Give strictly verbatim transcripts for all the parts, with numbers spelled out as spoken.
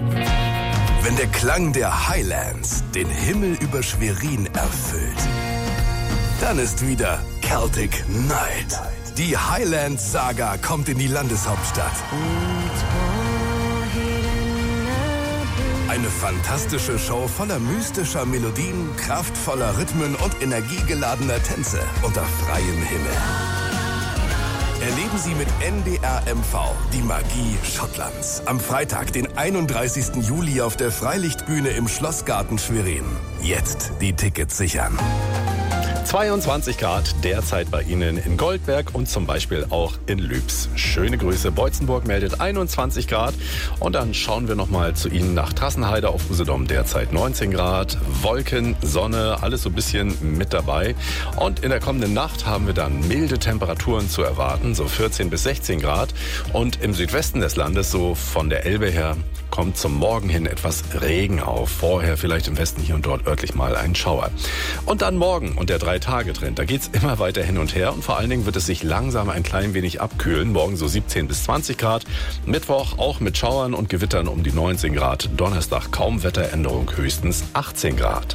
Wenn der Klang der Highlands den Himmel über Schwerin erfüllt, dann ist wieder Celtic Night. Die Highlands-Saga kommt in die Landeshauptstadt. Eine fantastische Show voller mystischer Melodien, kraftvoller Rhythmen und energiegeladener Tänze unter freiem Himmel. Erleben Sie mit N D R M V die Magie Schottlands. Am Freitag, den einunddreißigsten Juli auf der Freilichtbühne im Schlossgarten Schwerin. Jetzt die Tickets sichern. zweiundzwanzig Grad derzeit bei Ihnen in Goldberg und zum Beispiel auch in Lübs. Schöne Grüße. Beutzenburg meldet einundzwanzig Grad. Und dann schauen wir nochmal zu Ihnen nach Trassenheide auf Usedom. Derzeit neunzehn Grad, Wolken, Sonne, alles so ein bisschen mit dabei. Und in der kommenden Nacht haben wir dann milde Temperaturen zu erwarten, so vierzehn bis sechzehn Grad. Und im Südwesten des Landes, so von der Elbe her, kommt zum Morgen hin etwas Regen auf. Vorher vielleicht im Westen hier und dort örtlich mal ein Schauer. Und dann morgen und der Drei-Tage-Trend. Da geht's immer weiter hin und her und vor allen Dingen wird es sich langsam ein klein wenig abkühlen. Morgen so siebzehn bis zwanzig Grad. Mittwoch auch mit Schauern und Gewittern um die neunzehn Grad. Donnerstag kaum Wetteränderung, höchstens achtzehn Grad.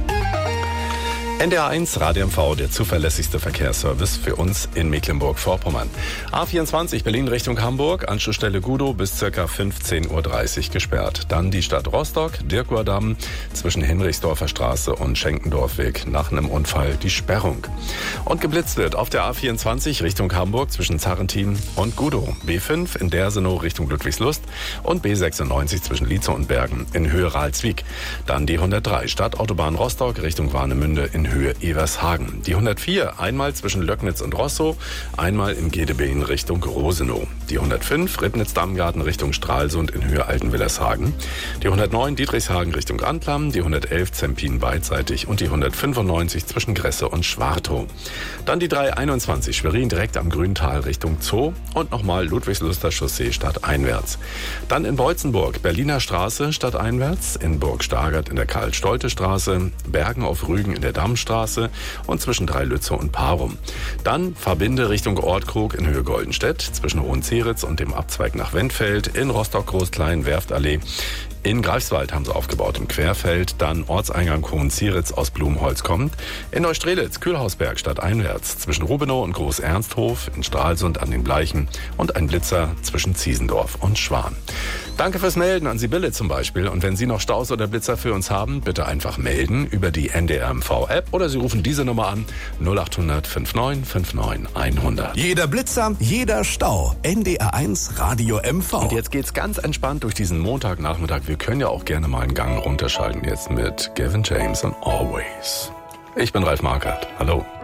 N D R eins Radio M V, der zuverlässigste Verkehrsservice für uns in Mecklenburg-Vorpommern. A vierundzwanzig Berlin Richtung Hamburg, Anschlussstelle Gudow bis ca. fünfzehn Uhr dreißig gesperrt. Dann die Stadt Rostock, Dirkuer Damm zwischen Hinrichsdorfer Straße und Schenkendorfweg nach einem Unfall die Sperrung. Und geblitzt wird auf der A vierundzwanzig Richtung Hamburg zwischen Zarrentin und Gudow. B fünf in Dersenow Richtung Ludwigslust und B sechsundneunzig zwischen Lietze und Bergen in Höhe Ralswiek. Dann die hundertdrei Stadtautobahn Rostock Richtung Warnemünde in Höhe Evershagen. Die hundertvier einmal zwischen Löcknitz und Rosso, einmal im Gedebeen Richtung Rosenow. Die hundertfünf Ribnitz-Dammgarten Richtung Stralsund in Höhe Altenwillershagen. Die hundertneun Dietrichshagen Richtung Antlam, die hundertelf Zempin beidseitig und die hundertfünfundneunzig zwischen Gresse und Schwartow. Dann die dreihunderteinundzwanzig Schwerin direkt am Grüntal Richtung Zoo und nochmal Ludwigsluster Chaussee stadteinwärts. Dann in Beutzenburg Berliner Straße stadteinwärts, in Burg Stargard in der Karl-Stolte-Straße, Bergen auf Rügen in der Dammstraße und zwischen Dreilütze und Parum. Dann verbinde Richtung Ortkrug in Höhe Goldenstedt zwischen Hohenzeritz und dem Abzweig nach Wendfeld, in Rostock-Großklein, Werftallee. In Greifswald haben sie aufgebaut im Querfeld, dann Ortseingang Hohenzieritz aus Blumholz kommt. In Neustrelitz, Kühlhausberg stadteinwärts zwischen Rubenow und Groß-Ernsthof, in Stralsund an den Bleichen und ein Blitzer zwischen Ziesendorf und Schwan. Danke fürs Melden an Sibylle zum Beispiel. Und wenn Sie noch Staus oder Blitzer für uns haben, bitte einfach melden über die N D R M V-App oder Sie rufen diese Nummer an null acht hundert neunundfünfzig neunundfünfzig hundert. Jeder Blitzer, jeder Stau. N D R eins Radio M V. Und jetzt geht's ganz entspannt durch diesen Montagnachmittag. Wir können ja auch gerne mal einen Gang runterschalten jetzt mit Gavin James und Always. Ich bin Ralf Markert. Hallo.